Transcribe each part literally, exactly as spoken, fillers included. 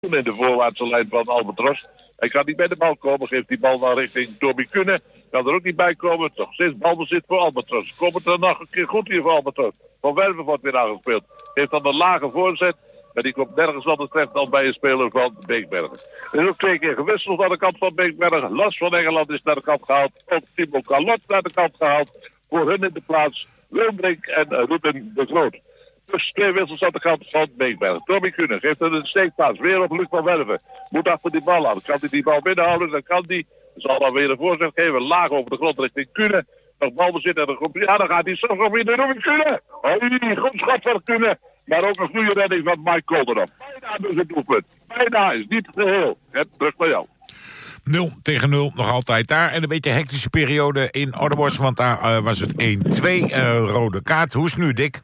in de voorwaartse lijn van Albatros. Hij kan niet bij de bal komen, geeft die bal dan richting Toby Kuhne. Kan er ook niet bij komen, toch steeds balbezit voor Albatros. Komt het er nog een keer goed hier voor Albatros. Van Werven wordt weer aangespeeld. Heeft dan een lage voorzet, maar die komt nergens anders terecht dan bij een speler van Beekbergen. Er is ook twee keer gewisseld aan de kant van Beekbergen. Las van Engeland is naar de kant gehaald. Ook Timo Calot naar de kant gehaald. Voor hun in de plaats Wilbrink en Ruben de Groot. Dus twee wissels aan de kant van Beekbergen. Toby Kuhne geeft er een steekpaas. Weer op Luc van Werven. Moet achter die bal aan. Kan hij die bal binnenhouden, dan kan die. Zal dan weer een voorzet geven. Laag over de grond richting Kuhne. Nog balbezit en dan komt ja, dan gaat hij soms nog weer naar Ruben Kuhne. Hoi, goed schot van Kuhne. Maar ook een goede redding van Mike Kolderop. Bijna dus het doelpunt. Bijna is niet geheel. Het terug naar jou. nul tegen nul, nog altijd daar. En een beetje hectische periode in Ouderbos, want daar uh, was het één twee. Uh, rode kaart. Hoe is het nu, Dick?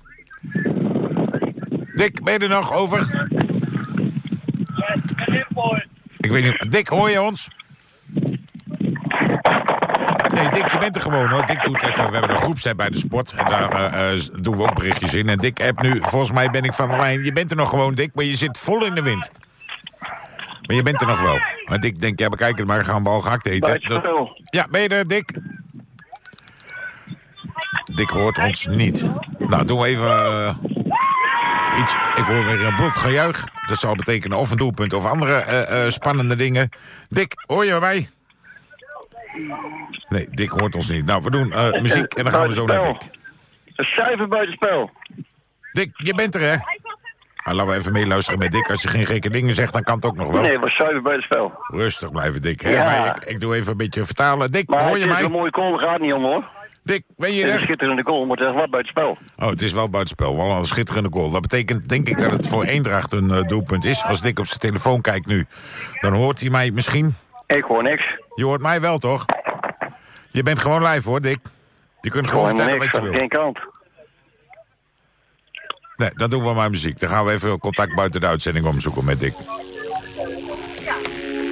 Dick, ben je er nog over? Ik weet niet. Dick, hoor je ons? Nee, Dick, je bent er gewoon hoor. Dick doet even, we hebben een groepsapp bij de sport. En daar uh, uh, doen we ook berichtjes in. En Dick hebt nu, volgens mij ben ik van de lijn. Je bent er nog gewoon, Dick, maar je zit vol in de wind. Maar je bent er nog wel. Maar Dick denkt, ja, bekijk het maar, we gaan een bal gehakt eten. Dat... Ja, ben je er, Dick? Dick hoort ons niet. Nou, doen we even uh, iets. Ik hoor weer een bot gejuich. Dat zal betekenen of een doelpunt of andere uh, uh, spannende dingen. Dick, hoor je mij? Nee, Dick hoort ons niet. Nou, we doen uh, muziek en dan gaan we zo naar Dick. Een cijfer buitenspel. Dick, je bent er, hè? Ah, laten we even meeluisteren met Dick. Als je geen gekke dingen zegt, dan kan het ook nog wel. Nee, het was cijfer buitenspel. Rustig blijven, Dick. Hè? Ja. Maar ik, ik doe even een beetje vertalen. Dick, maar hoor je mij? het is een mooie goal, gaat niet om, hoor. Dick, ben je er? Het is een schitterende goal, maar het is wat buitenspel. Oh, het is wel buitenspel. Wel een schitterende goal. Dat betekent, denk ik, dat het voor Eendracht een uh, doelpunt is. Als Dick op zijn telefoon kijkt nu, dan hoort hij mij misschien. Ik hoor niks. Je hoort mij wel, toch? Je bent gewoon live, hoor, Dick. Je kunt gewoon vertellen niks, wat je wil. Geen kant. Nee, dan doen we maar muziek. Dan gaan we even contact buiten de uitzending omzoeken met Dick.